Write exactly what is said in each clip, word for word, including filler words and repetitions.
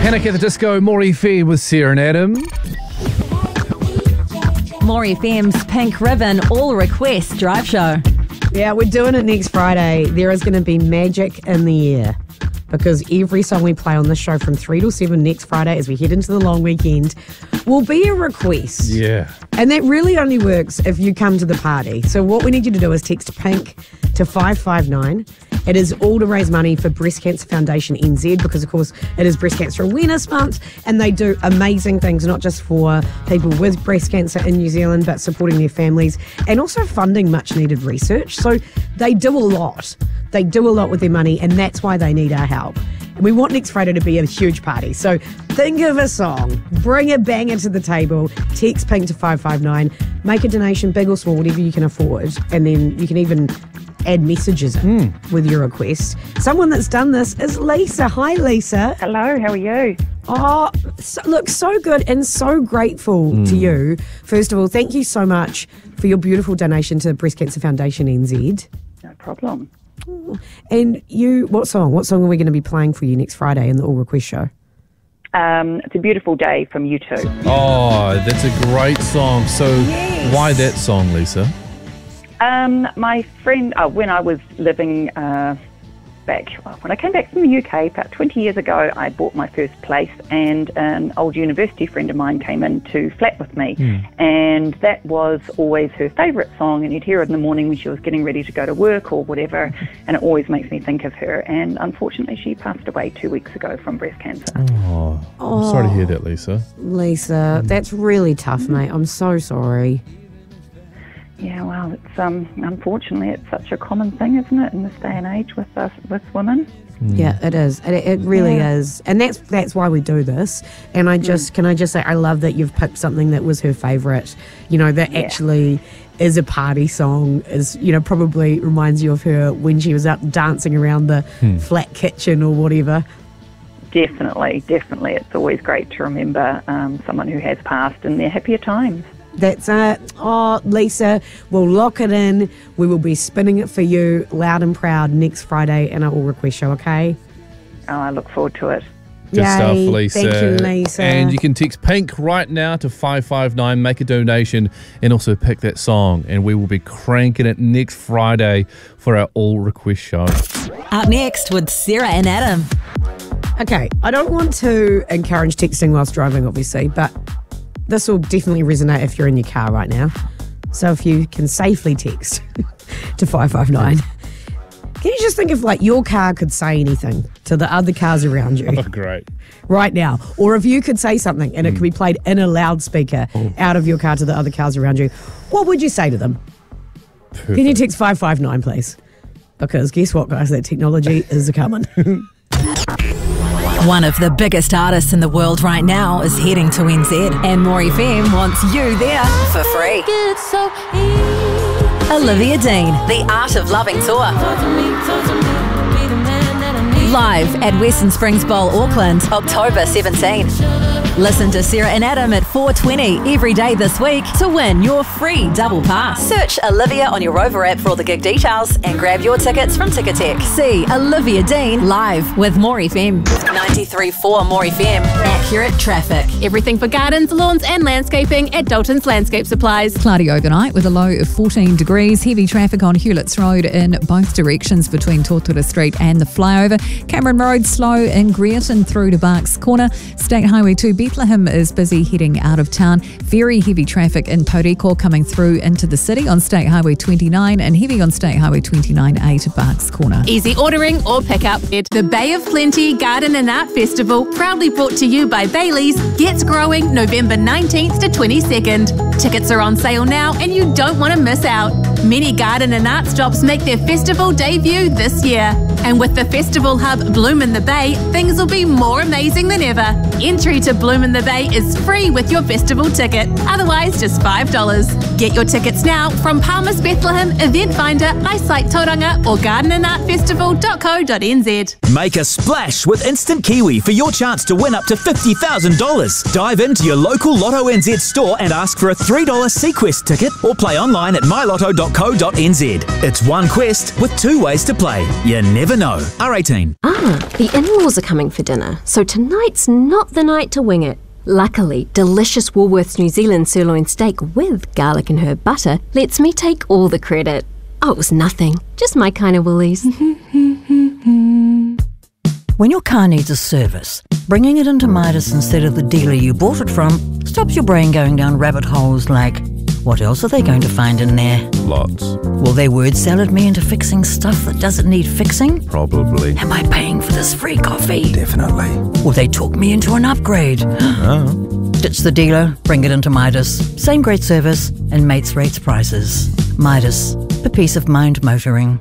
Panic at the Disco, More F M with Sarah and Adam. More F M's Pink Ribbon All Request Drive Show. Yeah, we're doing it next Friday. There is going to be magic in the air because every song we play on this show from three till seven next Friday as we head into the long weekend will be a request. Yeah. And that really only works if you come to the party. So what we need you to do is text PINK to five five nine. It is all to raise money for Breast Cancer Foundation N Z because, of course, it is Breast Cancer Awareness Month and they do amazing things, not just for people with breast cancer in New Zealand, but supporting their families and also funding much-needed research. So they do a lot. They do a lot with their money and that's why they need our help. And we want next Friday to be a huge party. So think of a song, bring a banger to the table, text PINK to five five nine, make a donation, big or small, whatever you can afford, and then you can even add messages in mm. with your request. Someone that's done this is Lisa. Hi, Lisa. Hello, how are you? Oh, so, look, so good and so grateful mm. to you. First of all, thank you so much for your beautiful donation to Breast Cancer Foundation N Z. No problem. Oh. And you, what song? What song are we going to be playing for you next Friday in the All Request Show? Um, it's a beautiful day from U two. Oh, that's a great song. So yes. Why that song, Lisa? Um, my friend, uh, when I was living uh, back, well, when I came back from the U K about twenty years ago, I bought my first place and an old university friend of mine came in to flat with me. Mm. And that was always her favourite song and you'd hear it in the morning when she was getting ready to go to work or whatever. And it always makes me think of her. And unfortunately, she passed away two weeks ago from breast cancer. Oh, I'm oh, sorry to hear that, Lisa. Lisa, mm. that's really tough, mate. I'm so sorry. Yeah, well, it's um, unfortunately it's such a common thing, isn't it, in this day and age with us, with women? Mm. Yeah, it is. It, it really yeah. is, and that's that's why we do this. And I just mm. can I just say I love that you've picked something that was her favourite. You know, that yeah. actually is a party song. Is you know probably reminds you of her when she was up dancing around the mm. flat kitchen or whatever. Definitely, definitely. It's always great to remember um, someone who has passed in their happier times. That's it. Oh, Lisa, we'll lock it in. We will be spinning it for you loud and proud next Friday in our All Request Show, okay? Oh, I look forward to it. Good Yay. stuff, Lisa. Thank you, Lisa. And you can text PINK right now to five five nine, make a donation, and also pick that song. And we will be cranking it next Friday for our All Request Show. Up next with Sarah and Adam. Okay, I don't want to encourage texting whilst driving, obviously, but this will definitely resonate if you're in your car right now. So if you can safely text to five five nine. Can you just think if like your car could say anything to the other cars around you? Oh, great. Right now. Or if you could say something and mm. it could be played in a loudspeaker oh. out of your car to the other cars around you, what would you say to them? Perfect. Can you text five five nine, please? Because guess what, guys? That technology is a-coming. One of the biggest artists in the world right now is heading to N Z, and More F M wants you there for free. Olivia Dean, The Art of Loving Tour. Live at Western Springs Bowl, Auckland, October seventeenth. Listen to Sarah and Adam at four twenty every day this week to win your free double pass. Search Olivia on your Rover app for all the gig details and grab your tickets from Ticketek. See Olivia Dean live with More F M. ninety-three point four More F M. Accurate traffic. Everything for gardens, lawns and landscaping at Dalton's Landscape Supplies. Cloudy overnight with a low of fourteen degrees. Heavy traffic on Hewletts Road in both directions between Tortora Street and the flyover. Cameron Road slow in Greerton through to Barks Corner. State Highway two Bethlehem is busy heading out of town. Very heavy traffic in Tauriko coming through into the city on State Highway twenty-nine and heavy on State Highway twenty-nine A to Barks Corner. Easy ordering or pickup at the Bay of Plenty Garden and Art Festival, proudly brought to you by Bailey's, gets growing November nineteenth to twenty-second. Tickets are on sale now and you don't want to miss out. Many garden and art stops make their festival debut this year. And with the festival hub Bloom in the Bay, things will be more amazing than ever. Entry to Bloom in the Bay is free with your festival ticket, otherwise just five dollars. Get your tickets now from Palmer's Bethlehem, Event Finder, Eyesight Tauranga or garden and art festival dot co dot n z. Make a splash with Instant Kiwi for your chance to win up to fifty thousand dollars. Dive into your local Lotto N Z store and ask for a three dollar Sequest ticket or play online at my lotto dot co dot n z. It's one quest with two ways to play. You never know. R eighteen. Ah, the in-laws are coming for dinner, so tonight's not the night to wing it. Luckily, delicious Woolworths New Zealand sirloin steak with garlic and herb butter lets me take all the credit. Oh, it was nothing. Just my kind of Woolies. When your car needs a service, bringing it into Midas instead of the dealer you bought it from stops your brain going down rabbit holes like, what else are they going to find in there? Lots. Will they word salad me into fixing stuff that doesn't need fixing? Probably. Am I paying for this free coffee? Definitely. Will they talk me into an upgrade? Oh. Ditch the dealer, bring it into Midas. Same great service and mates rates prices. Midas, for peace of mind motoring.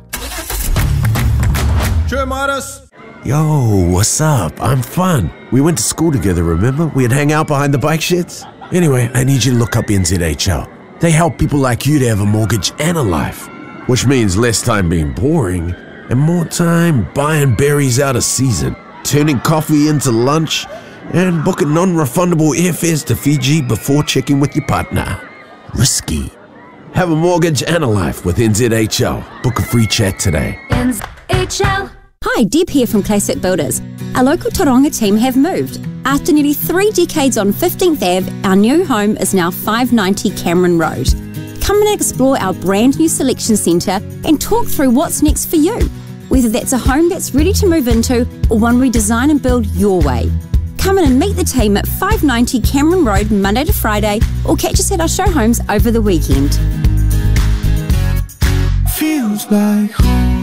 Sure, Midas. Yo, what's up? I'm Fun. We went to school together, remember? We'd hang out behind the bike sheds. Anyway, I need you to look up N Z H L. They help people like you to have a mortgage and a life, which means less time being boring and more time buying berries out of season, turning coffee into lunch, and booking non-refundable airfares to Fiji before checking with your partner. Risky. Have a mortgage and a life with N Z H L. Book a free chat today. N Z H L. Hi, Deb here from Classic Builders. Our local Tauranga team have moved. After nearly three decades on fifteenth Avenue, our new home is now five ninety Cameron Road. Come and explore our brand new selection centre and talk through what's next for you, whether that's a home that's ready to move into or one we design and build your way. Come in and meet the team at five ninety Cameron Road Monday to Friday or catch us at our show homes over the weekend. Feels like home.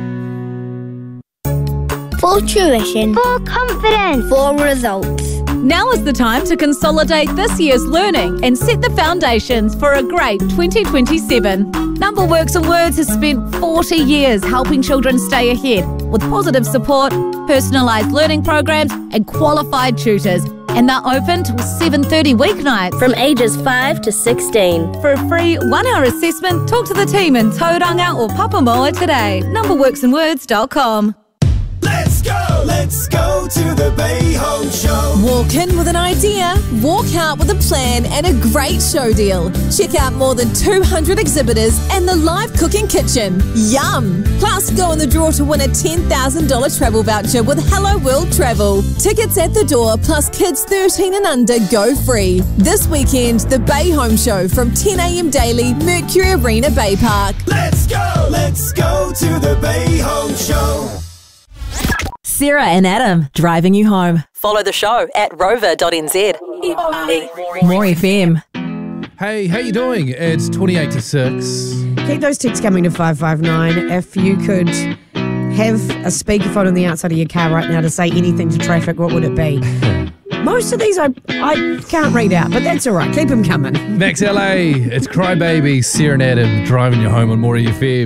For tuition, for confidence, for results. Now is the time to consolidate this year's learning and set the foundations for a great twenty twenty-seven. Numberworks and Words has spent forty years helping children stay ahead with positive support, personalised learning programs and qualified tutors. And they're open till seven thirty weeknights. From ages five to sixteen. For a free one-hour assessment, talk to the team in Tauranga or Papamoa today. numberworks and words dot com. Let's go! Let's go to the Bay Home Show. Walk in with an idea, walk out with a plan and a great show deal. Check out more than two hundred exhibitors and the live cooking kitchen. Yum! Plus, go in the draw to win a ten thousand dollars travel voucher with Hello World Travel. Tickets at the door, plus kids thirteen and under go free. This weekend, the Bay Home Show from ten a m daily, Mercury Arena Bay Park. Let's go! Let's go to the Bay Home Show. Sarah and Adam, driving you home. Follow the show at rover dot n z. More F M. Hey, how you doing? It's twenty-eight to six. Keep those texts coming to five five nine. If you could have a speakerphone on the outside of your car right now to say anything to traffic, what would it be? Most of these I I can't read out, but that's all right. Keep them coming. Max L A, it's Crybaby, Sarah and Adam, driving you home on More F M.